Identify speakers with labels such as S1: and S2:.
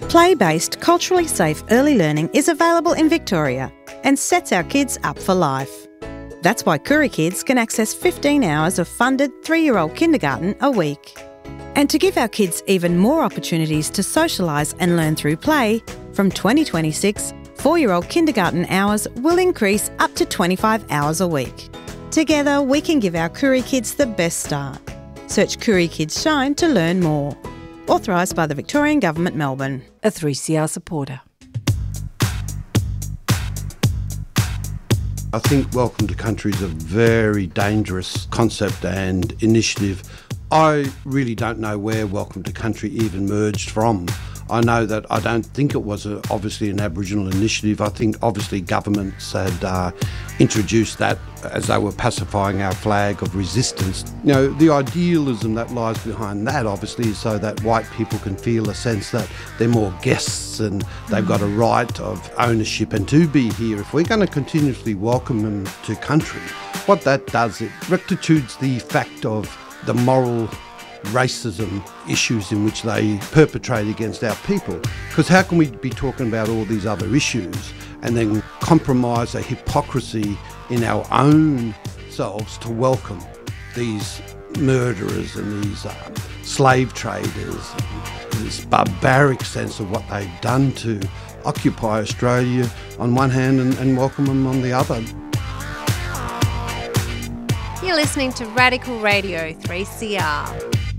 S1: Play-based, culturally safe early learning is available in Victoria and sets our kids up for life. That's why Koori Kids can access 15 hours of funded 3-year-old kindergarten a week. And to give our kids even more opportunities to socialise and learn through play, from 2026, 4-year-old kindergarten hours will increase up to 25 hours a week. Together, we can give our Koori Kids the best start. Search Koori Kids Shine to learn more. Authorised by the Victorian Government, Melbourne.
S2: A 3CR supporter.
S3: I think Welcome to Country is a very dangerous concept and initiative. I really don't know where Welcome to Country even merged from. I know that I don't think it was obviously an Aboriginal initiative. I think obviously governments had introduced that as they were pacifying our flag of resistance. You know, the idealism that lies behind that obviously is so that white people can feel a sense that they're more guests and they've got a right of ownership and to be here. If we're going to continuously welcome them to country, what that does, it rectitudes the fact of the moral racism issues in which they perpetrate against our people. Because how can we be talking about all these other issues and then compromise a hypocrisy in our own selves to welcome these murderers and these slave traders, and this barbaric sense of what they've done to occupy Australia on one hand and welcome them on the other.
S4: You're listening to Radical Radio 3CR.